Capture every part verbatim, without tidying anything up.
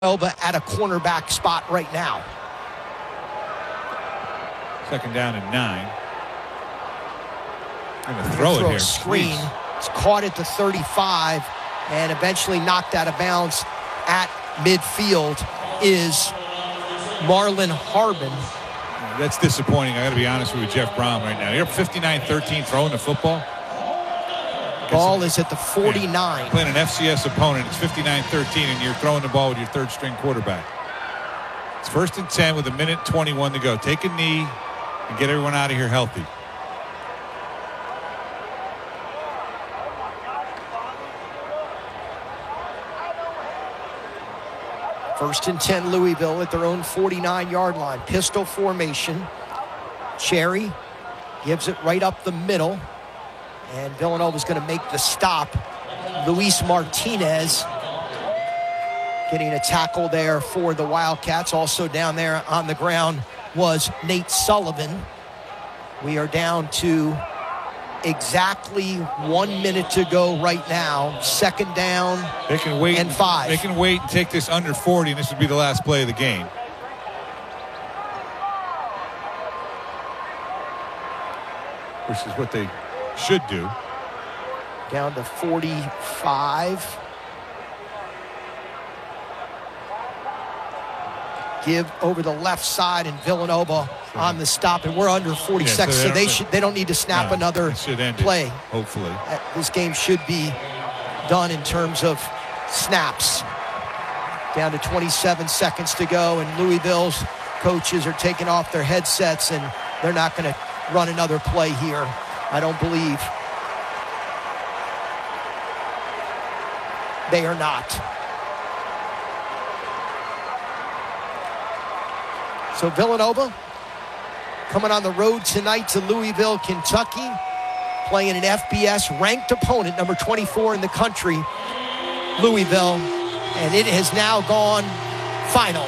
Villanova at a cornerback spot right now. Second down and nine. Going to throw it throw here. A screen. Jeez. It's caught at the thirty-five and eventually knocked out of bounds at midfield is Marlon Harbin. That's disappointing. I got to be honest with you, Jeff Brown, right now. You're up fifty-nine thirteen throwing the football. Ball is at the forty-nine. Yeah. Playing an F C S opponent, it's fifty-nine thirteen, and you're throwing the ball with your third-string quarterback. It's first and ten with a minute twenty-one to go. Take a knee and get everyone out of here healthy. First and ten, Louisville at their own forty-nine-yard line. Pistol formation. Cherry gives it right up the middle. And Villanova's going to make the stop. Luis Martinez getting a tackle there for the Wildcats. Also down there on the ground was Nate Sullivan. We are down to exactly one minute to go right now. Second down they can wait and five. They can wait and take this under forty, and this would be the last play of the game. Which is what they should do. Down to forty-five. Give over the left side, and Villanova sure. on the stop, and we're under forty yeah, seconds, so, so they should they don't need to snap no, another play. It, hopefully, this game should be done in terms of snaps. Down to twenty-seven seconds to go, and Louisville's coaches are taking off their headsets, and they're not going to run another play here, I don't believe. They are not. So Villanova coming on the road tonight to Louisville, Kentucky, playing an F B S ranked opponent, number twenty-four in the country, Louisville, and it has now gone final.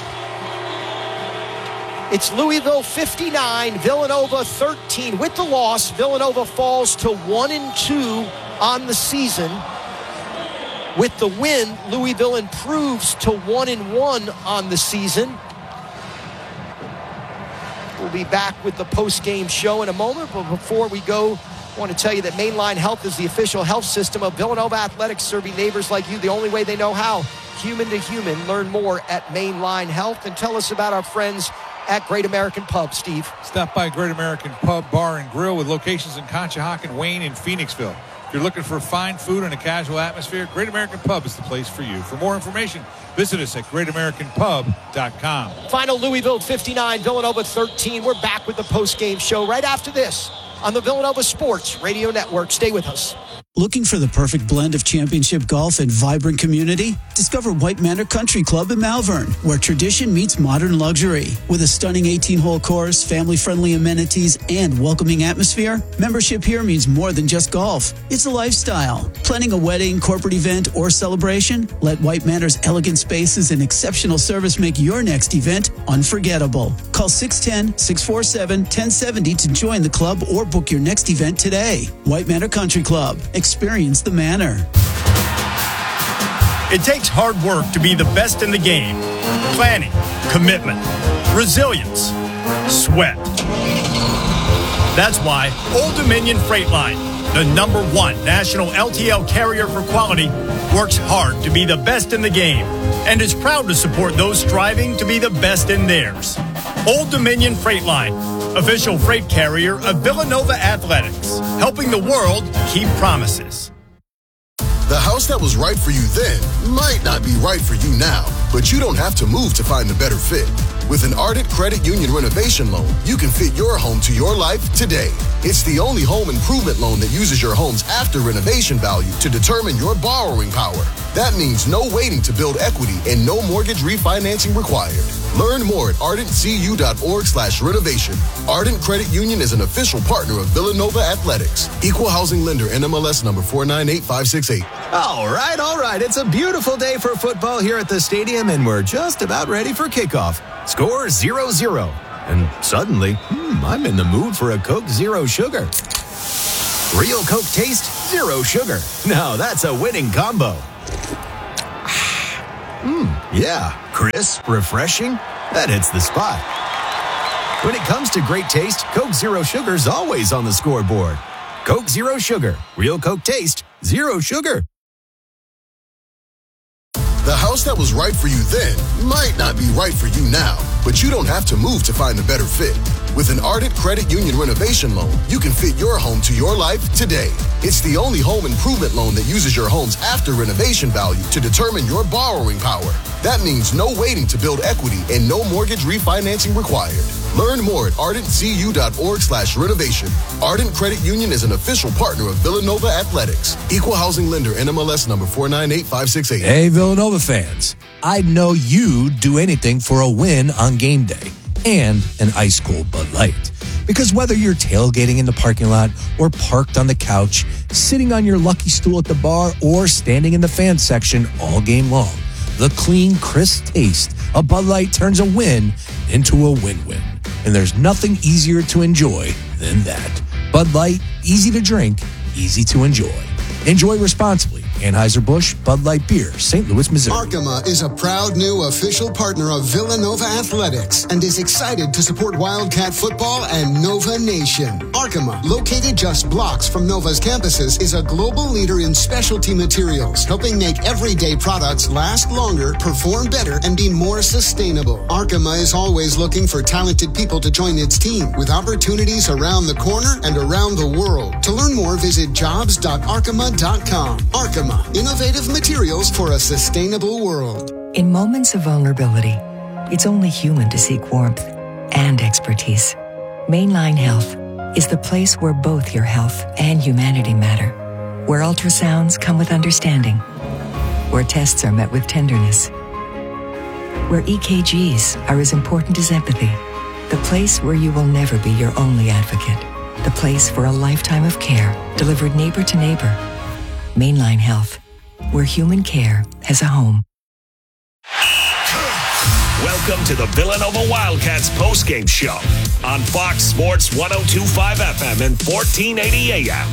It's Louisville fifty-nine, Villanova thirteen. With the loss, Villanova falls to one and two on the season. With the win, Louisville improves to one and one on the season. We'll be back with the post-game show in a moment, but before we go, I want to tell you that Mainline Health is the official health system of Villanova Athletics, serving neighbors like you the only way they know how, human to human. Learn more at Mainline Health, and tell us about our friends at Great American Pub, Steve. Stop by Great American Pub, Bar, and Grill with locations in Conshohocken, Wayne, and Phoenixville. If you're looking for fine food and a casual atmosphere, Great American Pub is the place for you. For more information, visit us at great american pub dot com. Final Louisville fifty-nine, Villanova thirteen. We're back with the post-game show right after this on the Villanova Sports Radio Network. Stay with us. Looking for the perfect blend of championship golf and vibrant community? Discover White Manor Country Club in Malvern, where tradition meets modern luxury. With a stunning eighteen-hole course, family-friendly amenities, and welcoming atmosphere, membership here means more than just golf. It's a lifestyle. Planning a wedding, corporate event, or celebration? Let White Manor's elegant spaces and exceptional service make your next event unforgettable. Call six one zero, six four seven, one zero seven zero to join the club or book your next event today. White Manor Country Club. Experience the manor. It takes hard work to be the best in the game. Planning, commitment, resilience, sweat. That's why Old Dominion Freight Line, the number one national L T L carrier for quality, works hard to be the best in the game and is proud to support those striving to be the best in theirs. Old Dominion Freight Line, official freight carrier of Villanova Athletics, helping the world keep promises. The house that was right for you then might not be right for you now, but you don't have to move to find a better fit. With an Ardent Credit Union renovation loan, you can fit your home to your life today. It's the only home improvement loan that uses your home's after renovation value to determine your borrowing power. That means no waiting to build equity and no mortgage refinancing required. Learn more at ardent c u dot org slash renovation. Ardent Credit Union is an official partner of Villanova Athletics. Equal housing lender, N M L S number four nine eight five six eight. All right, all right. It's a beautiful day for football here at the stadium, and we're just about ready for kickoff. Score zero zero. And suddenly, hmm, I'm in the mood for a Coke Zero Sugar. Real Coke taste, zero sugar. Now that's a winning combo. Mmm. Yeah, crisp, refreshing. That hits the spot. When it comes to great taste, Coke Zero Sugar's always on the scoreboard. Coke Zero Sugar. Real Coke taste. Zero sugar. The house that was right for you then might not be right for you now, but you don't have to move to find a better fit. With an Ardent Credit Union renovation loan, you can fit your home to your life today. It's the only home improvement loan that uses your home's after renovation value to determine your borrowing power. That means no waiting to build equity and no mortgage refinancing required. Learn more at ardentcu.org slash renovation. Ardent Credit Union is an official partner of Villanova Athletics. Equal housing lender, N M L S number four nine eight five six eight. Hey, Villanova fans. I'd know you'd do anything for a win on game day and an ice-cold Bud Light. Because whether you're tailgating in the parking lot or parked on the couch, sitting on your lucky stool at the bar, or standing in the fan section all game long, the clean, crisp taste of Bud Light turns a win into a win-win. And there's nothing easier to enjoy than that. Bud Light, easy to drink, easy to enjoy. Enjoy responsibly. Anheuser-Busch Bud Light Beer, Saint Louis, Missouri. Arkema is a proud new official partner of Villanova Athletics and is excited to support Wildcat football and Nova Nation. Arkema, located just blocks from Nova's campuses, is a global leader in specialty materials, helping make everyday products last longer, perform better, and be more sustainable. Arkema is always looking for talented people to join its team, with opportunities around the corner and around the world. To learn more, visit jobs dot arkema dot com. Arkema, innovative materials for a sustainable world. In moments of vulnerability, it's only human to seek warmth and expertise. Mainline Health is the place where both your health and humanity matter, where ultrasounds come with understanding, where tests are met with tenderness, where E K Gs are as important as empathy, the place where you will never be your only advocate, the place for a lifetime of care delivered neighbor to neighbor. Mainline Health, where human care has a home. Welcome to the Villanova Wildcats postgame show on Fox Sports one oh two point five F M and fourteen eighty A M.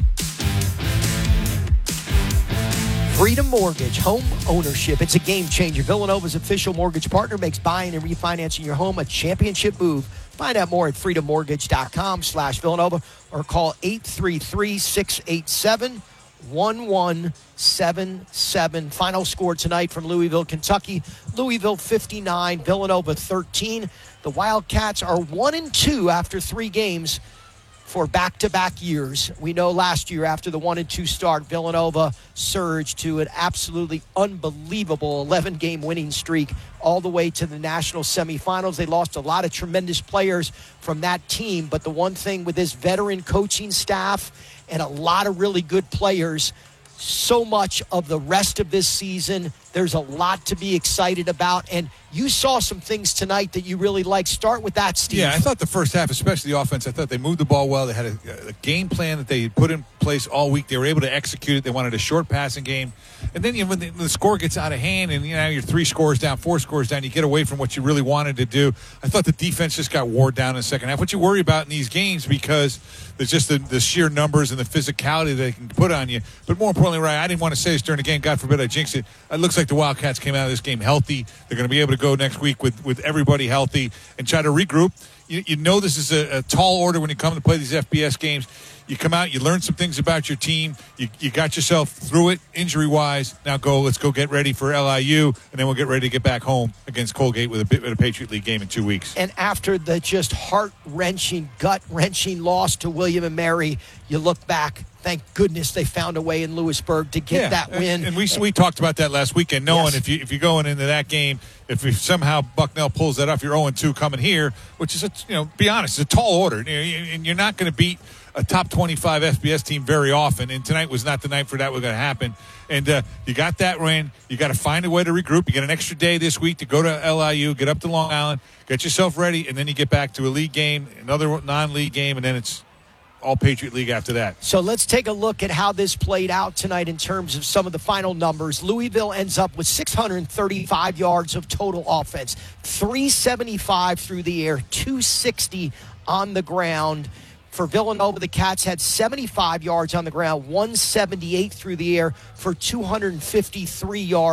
Freedom Mortgage, home ownership. It's a game changer. Villanova's official mortgage partner makes buying and refinancing your home a championship move. Find out more at freedom mortgage dot com slash Villanova or call eight three three, six eight seven, one one seven seven. Final score tonight from Louisville, Kentucky. Louisville fifty-nine, Villanova thirteen. The Wildcats are one and two after three games for back-to-back years. We know last year after the one and two start, Villanova surged to an absolutely unbelievable eleven-game winning streak all the way to the national semifinals. They lost a lot of tremendous players from that team, but the one thing with this veteran coaching staff and a lot of really good players, so much of the rest of this season, there's a lot to be excited about. And you saw some things tonight that you really like. Start with that, Steve. Yeah, I thought the first half, especially the offense, I thought they moved the ball well. They had a, a game plan that they put in place all week. They were able to execute it. They wanted a short passing game. And then you know, when the, the score gets out of hand and you know you're three scores down, four scores down, you get away from what you really wanted to do. I thought the defense just got wore down in the second half. What you worry about in these games because there's just the, the sheer numbers and the physicality they can put on you. But more importantly, right, I didn't want to say this during the game. God forbid I jinx it. It looks like the Wildcats came out of this game healthy. They're going to be able to go next week with, with everybody healthy and try to regroup. You, you know this is a, a tall order when you come to play these F B S games. You come out, you learn some things about your team. You, you got yourself through it injury-wise. Now go, let's go get ready for L I U, and then we'll get ready to get back home against Colgate with a, bit, with a Patriot League game in two weeks. And after the just heart-wrenching, gut-wrenching loss to William and Mary, you look back, thank goodness they found a way in Lewisburg to get yeah, that win. And, and we we talked about that last weekend, knowing yes. if, you, if you're going into that game, if you, somehow Bucknell pulls that off, you're oh and two coming here, which is, a, you know, be honest, it's a tall order. And you're not going to beat a top twenty-five F B S team very often, and tonight was not the night for that was going to happen. And uh, you got that win. You got to find a way to regroup. You get an extra day this week to go to L I U, get up to Long Island, get yourself ready, and then you get back to a league game, another non-league game, and then it's all Patriot League after that. So let's take a look at how this played out tonight in terms of some of the final numbers. Louisville ends up with six hundred thirty-five yards of total offense, three seventy-five through the air, two sixty on the ground. For Villanova, the Cats had seventy-five yards on the ground, one seventy-eight through the air for two hundred fifty-three yards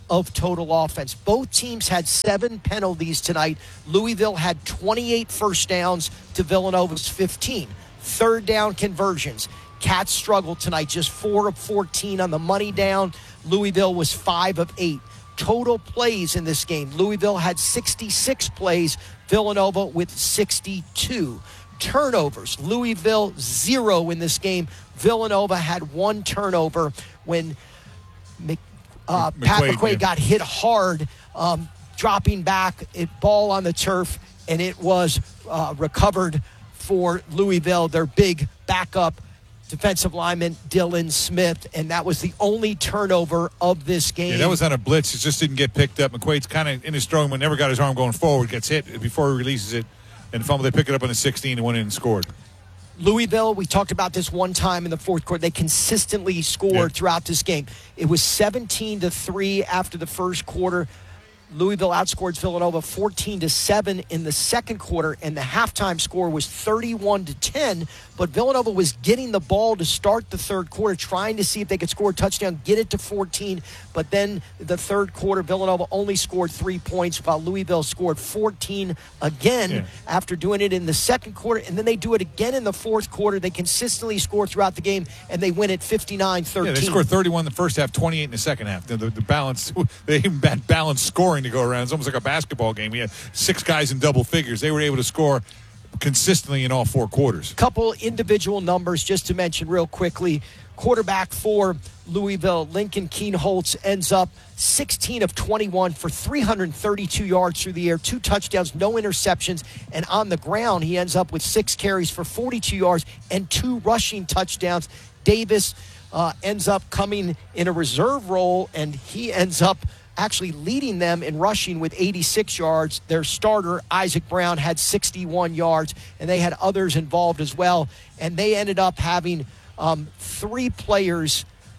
of total offense. Both teams had seven penalties tonight. Louisville had twenty-eight first downs to Villanova's fifteen. Third down conversions. Cats struggled tonight, just four of fourteen on the money down. Louisville was five of eight. Total plays in this game. Louisville had sixty-six plays, Villanova with sixty-two. Turnovers. Louisville, zero in this game. Villanova had one turnover when Mc, uh, McQuaid, Pat McQuaid yeah. got hit hard, um, dropping back, it ball on the turf, and it was uh, recovered for Louisville, their big backup defensive lineman, Dylan Smith, and that was the only turnover of this game. Yeah, that was on a blitz. It just didn't get picked up. McQuaid's kind of in his throwing, but never got his arm going forward, gets hit before he releases it, and fumble. They pick it up on the sixteen and went in and scored. Louisville, we talked about this one time in the fourth quarter. They consistently scored yeah. throughout this game. It was seventeen to three after the first quarter. Louisville outscored Villanova fourteen to seven in the second quarter, and the halftime score was thirty-one to ten. But Villanova was getting the ball to start the third quarter, trying to see if they could score a touchdown, get it to fourteen. But then the third quarter, Villanova only scored three points, while Louisville scored fourteen again yeah. after doing it in the second quarter. And then they do it again in the fourth quarter. They consistently score throughout the game, and they win it fifty-nine thirteen. Yeah, they scored thirty-one in the first half, twenty-eight in the second half. The, the, the balance, they even had balanced scoring to go around. It's almost like a basketball game. We had six guys in double figures. They were able to score consistently in all four quarters. Couple individual numbers just to mention real quickly. Quarterback for Louisville, Lincoln Keenholz, ends up sixteen of twenty-one for three hundred thirty-two yards through the air, two touchdowns, no interceptions, and on the ground he ends up with six carries for forty-two yards and two rushing touchdowns. Davis uh, ends up coming in a reserve role, and he ends up actually leading them in rushing with eighty-six yards. Their starter, Isaac Brown, had sixty-one yards, and they had others involved as well. And they ended up having um, three players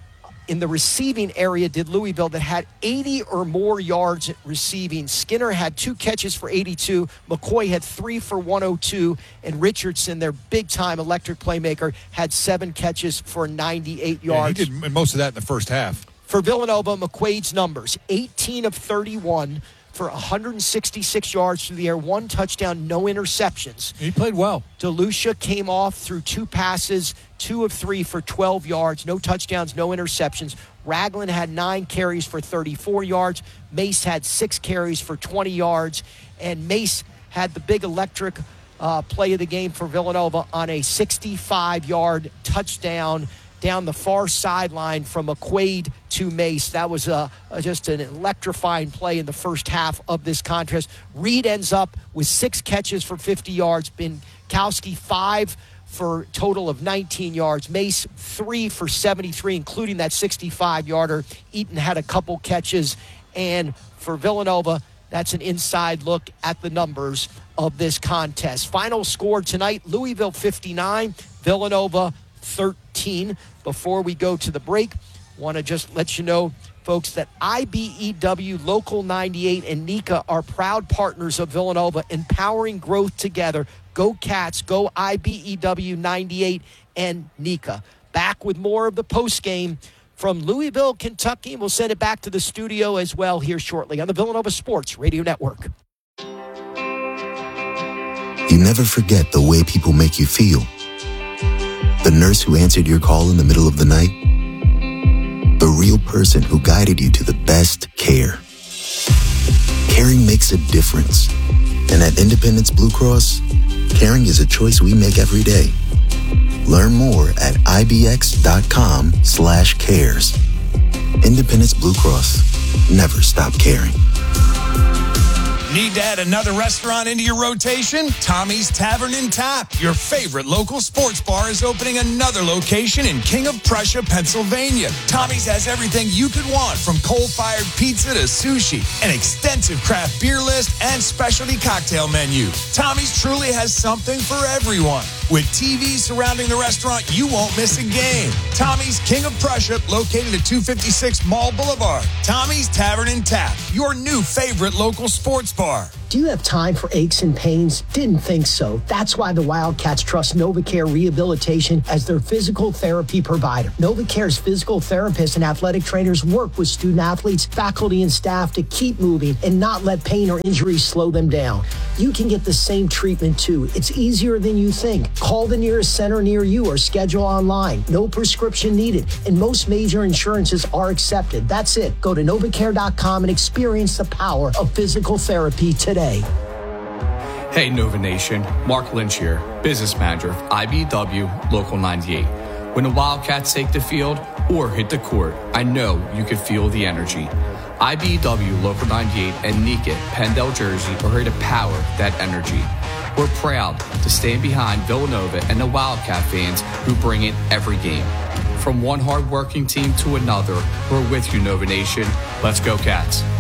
in the receiving area, did Louisville, that had eighty or more yards receiving. Skinner had two catches for eighty-two. McCoy had three for one oh two. And Richardson, their big-time electric playmaker, had seven catches for ninety-eight yards. Yeah, he did most of that in the first half. For Villanova, McQuaid's numbers, eighteen of thirty-one for one hundred sixty-six yards through the air, one touchdown, no interceptions. He played well. DeLucia came off through two passes, two of three for twelve yards, no touchdowns, no interceptions. Ragland had nine carries for thirty-four yards. Mace had six carries for twenty yards. And Mace had the big electric uh, play of the game for Villanova on a sixty-five-yard touchdown down the far sideline from McQuaid to Mace. That was a, a, just an electrifying play in the first half of this contest. Reed ends up with six catches for fifty yards. Binkowski, five for a total of nineteen yards. Mace, three for seventy-three, including that sixty-five-yarder. Eaton had a couple catches. And for Villanova, that's an inside look at the numbers of this contest. Final score tonight, Louisville fifty-nine, Villanova thirteen. Before we go to the break, want to just let you know, folks, that I B E W, Local ninety-eight, and NECA are proud partners of Villanova, empowering growth together. Go Cats, go I B E W ninety-eight and NECA. Back with more of the postgame from Louisville, Kentucky. We'll send it back to the studio as well here shortly on the Villanova Sports Radio Network. You never forget the way people make you feel. The nurse who answered your call in the middle of the night. The real person who guided you to the best care. Caring makes a difference. And at Independence Blue Cross, caring is a choice we make every day. Learn more at ibx.com slash cares. Independence Blue Cross. Never stop caring. Need to add another restaurant into your rotation? Tommy's Tavern and Tap, your favorite local sports bar, is opening another location in King of Prussia, Pennsylvania. Tommy's has everything you could want, from coal-fired pizza to sushi, an extensive craft beer list, and specialty cocktail menu. Tommy's truly has something for everyone. With T Vs surrounding the restaurant, you won't miss a game. Tommy's King of Prussia, located at two fifty-six Mall Boulevard. Tommy's Tavern and Tap, your new favorite local sports bar. Do you have time for aches and pains? Didn't think so. That's why the Wildcats trust NovaCare Rehabilitation as their physical therapy provider. NovaCare's physical therapists and athletic trainers work with student athletes, faculty, and staff to keep moving and not let pain or injuries slow them down. You can get the same treatment too. It's easier than you think. Call the nearest center near you or schedule online. No prescription needed, and most major insurances are accepted. That's it. Go to novacare dot com and experience the power of physical therapy today. Hey Nova Nation, Mark Lynch here, business manager of I B W Local ninety-eight. When the Wildcats take the field or hit the court, I know you can feel the energy. I B W Local ninety-eight and Niket, Pendel Jersey are here to power that energy. We're proud to stand behind Villanova and the Wildcat fans who bring it every game. From one hard-working team to another, we're with you, Nova Nation. Let's go, Cats.